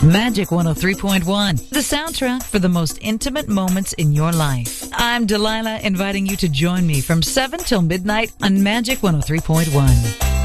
Magic 103.1, the soundtrack for the most intimate moments in your life. I'm Delilah, inviting you to join me from 7 till midnight on Magic 103.1.